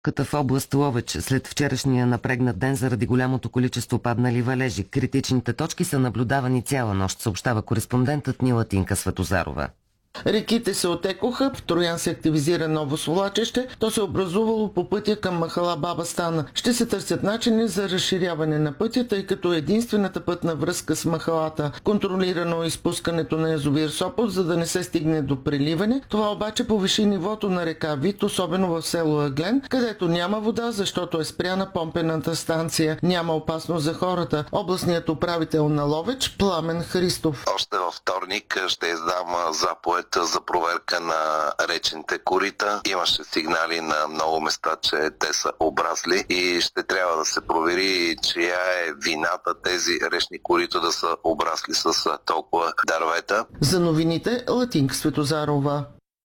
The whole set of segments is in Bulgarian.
В област Ловеч след вчерашния напрегнат ден заради голямото количество паднали валежи. Критичните точки са наблюдавани цяла нощ, съобщава кореспондентът ни Латинка Светозарова. Реките се отекоха, в Троян се активизира ново свлачище, то се образувало по пътя към махала Баба Стана. Ще се търсят начини за разширяване на пътя, тъй като единствената пътна връзка с махалата контролирано изпускането на язовир Сопот, за да не се стигне до преливане. Това обаче повиши нивото на река Вит, особено в село Аглен, където няма вода, защото е спряна помпената станция. Няма опасност за хората. Областният управител на Ловеч Пламен Христов. Още във вторник ще издам заповед за проверка на речните корита. Имаше сигнали на много места, че те са обрасли и ще трябва да се провери чия е вината тези речни корита да са обрасли с толкова дървета. За новините Латинка Светозарова.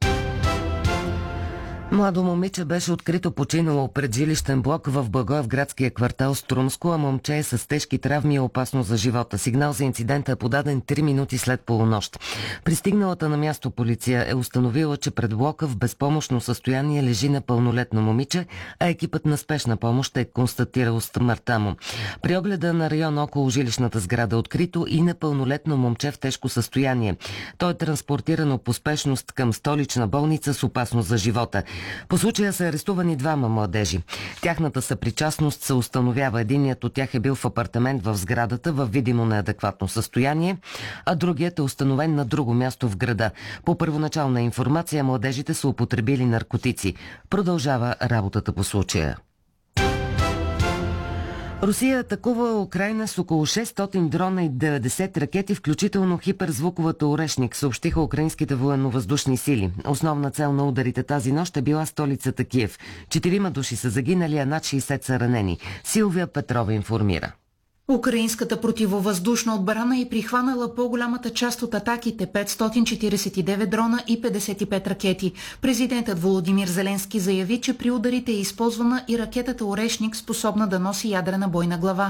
Младо момиче беше открито починало пред жилищен блок в Благоевградския квартал Струмско, а момче е с тежки травми и опасно за живота. Сигнал за инцидента е подаден 3 минути след полунощ. Пристигналата на място полиция е установила, че пред блока в безпомощно състояние лежи непълнолетно момиче, а екипът на спешна помощ е констатирал смъртта му. При огледа на район около жилищната сграда е открито и непълнолетно момче в тежко състояние. Той е транспортирано по спешност към столична болница с опасност за живота. По случая са арестувани 2 младежи. Тяхната съпричастност се установява. Единият от тях е бил в апартамент в сградата в видимо неадекватно състояние, а другият е установен на друго място в града. По първоначална информация младежите са употребили наркотици. Продължава работата по случая. Русия атакува Украйна с около 600 дрона и 90 ракети, включително хиперзвуковата Орешник, съобщиха украинските военновъздушни сили. Основна цел на ударите тази нощ е била столицата Киев. 4 души са загинали, а над 60 са ранени. Силвия Петрова информира. Украинската противовъздушна отбрана е прихванала по-голямата част от атаките – 549 дрона и 55 ракети. Президентът Володимир Зеленски заяви, че при ударите е използвана и ракетата Орешник, способна да носи ядрена бойна глава.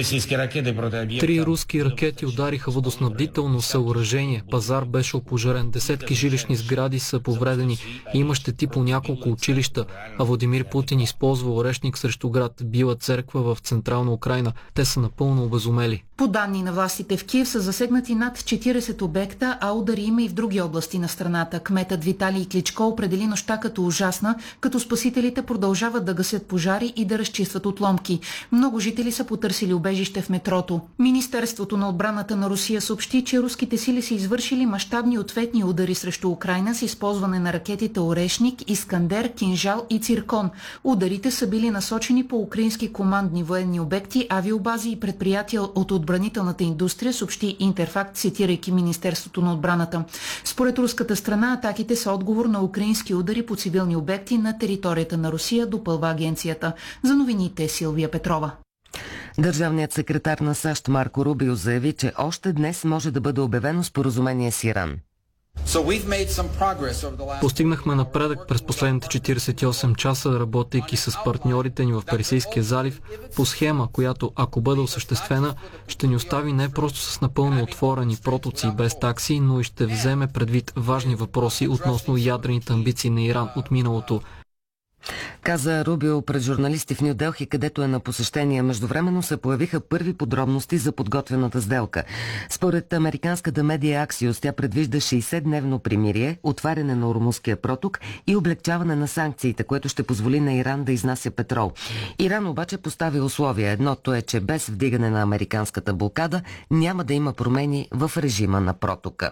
3 руски ракети удариха водоснабдително съоръжение. Пазар беше опожарен, десетки жилищни сгради са повредени. Има щети по няколко училища, а Владимир Путин използва Орешник срещу град Била църква в централна Украйна. Те са напълно обезумели. По данни на властите в Киев са засегнати над 40 обекта, а удари има и в други области на страната. Кметът Виталий Кличко определи нощта като ужасна, като спасителите продължават да гасят пожари и да разчистват отломки. Много жители са потърсили убежище в метрото. Министерството на отбраната на Русия съобщи, че руските сили са извършили мащабни ответни удари срещу Украйна с използване на ракетите Орешник, Искандер, Кинжал и Циркон. Ударите са били насочени по украински командни военни обекти, авиобази и предприятия от отбранителната индустрия, съобщи Интерфакт, цитирайки Министерството на отбраната. Според руската страна, атаките са отговор на украински удари по цивилни обекти на територията на Русия, допълва агенцията. За новините Силвия Петрова. Държавният секретар на САЩ Марко Рубио заяви, че още днес може да бъде обявено споразумение с Иран. Постигнахме напредък през последните 48 часа, работейки с партньорите ни в Персийския залив по схема, която, ако бъде осъществена, ще ни остави не просто с напълно отворени протоци без такси, но и ще вземе предвид важни въпроси относно ядрените амбиции на Иран от миналото. Каза Рубио пред журналисти в Ню Делхи, където е на посещение. Междувременно се появиха първи подробности за подготвената сделка. Според американската медия Axios, тя предвижда 60-дневно примирие, отваряне на Ормузския проток и облегчаване на санкциите, което ще позволи на Иран да изнася петрол. Иран обаче постави условия. Едното е, че без вдигане на американската блокада няма да има промени в режима на протока.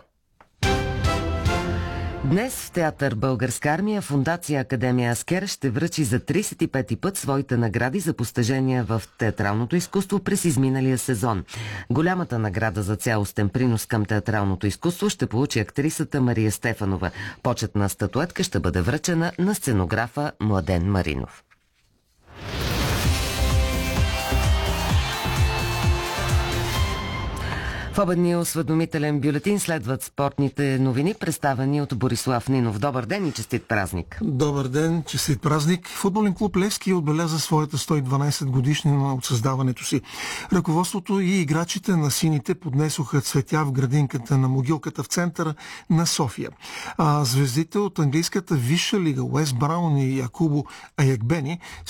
Днес в театър Българска армия Фондация Академия Аскер ще връчи за 35-ти път своите награди за постижения в театралното изкуство през изминалия сезон. Голямата награда за цялостен принос към театралното изкуство ще получи актрисата Мария Стефанова. Почетна статуетка ще бъде връчена на сценографа Младен Маринов. В обедния осведомителен бюлетин следват спортните новини, представени от Борислав Нинов. Добър ден и честит празник! Добър ден, честит празник! Футболен клуб Левски отбеляза своята 112 годишнина от създаването си. Ръководството и играчите на сините поднесоха цветя в градинката на могилката в центъра на София. А звездите от английската висша лига Уест Браун и Якубо Аякбени